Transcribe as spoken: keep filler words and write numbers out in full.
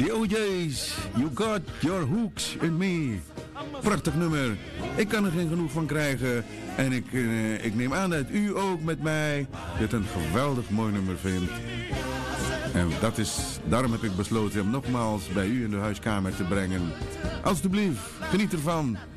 The O J's, You Got Your Hooks in Me. Prachtig nummer. Ik kan er geen genoeg van krijgen. En ik, uh, ik neem aan dat u ook met mij dit een geweldig mooi nummer vindt. En dat is, daarom heb ik besloten hem nogmaals bij u in de huiskamer te brengen. Alsjeblieft, geniet ervan.